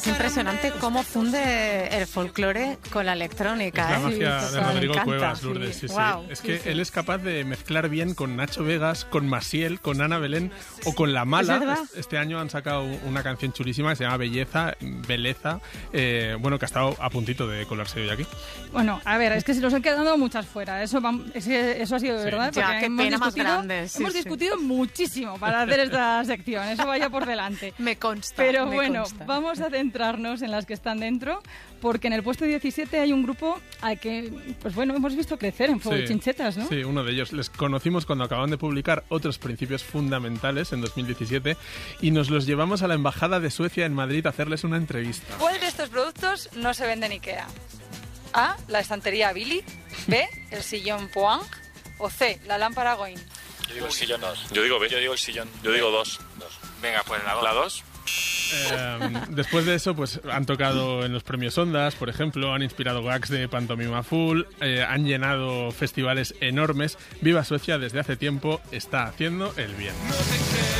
impresionante cómo funde el folclore con la electrónica. Es la magia de Rodrigo Cuevas, Sí. Lourdes. Sí, Wow. sí. Es que él es capaz de mezclar bien con Nacho Vegas, con Maciel, con Ana Belén o con La Mala. ¿Es verdad? Este año han sacado una canción chulísima que se llama Beleza, bueno, que ha estado a puntito de colarse hoy aquí. Bueno, a ver, es que se nos han quedado muchas fuera. Eso ha sido de verdad. Ya, porque qué hemos pena más discutido- grande. Sí, hemos sí. discutido muchísimo para hacer esta sección. Eso vaya por delante. Me consta. Pero me bueno, consta. vamos a centrarnos en las que están dentro, porque en el puesto 17 hay un grupo al que, pues bueno, hemos visto crecer en Fuego y Chinchetas, ¿no? Sí, uno de ellos. Les conocimos cuando acaban de publicar Otros Principios Fundamentales en 2017 y nos los llevamos a la Embajada de Suecia en Madrid a hacerles una entrevista. ¿Cuál de estos productos no se vende en Ikea? A, la estantería Billy. B, el sillón Poang. O C, la lámpara Goin. Yo digo el sillón 2. Yo digo B. Yo digo el sillón. Yo digo 2. Venga, pues la 2. Después de eso, pues han tocado en los premios Ondas, por ejemplo, han inspirado gags de Pantomima Full, han llenado festivales enormes. Viva Suecia desde hace tiempo está haciendo el bien.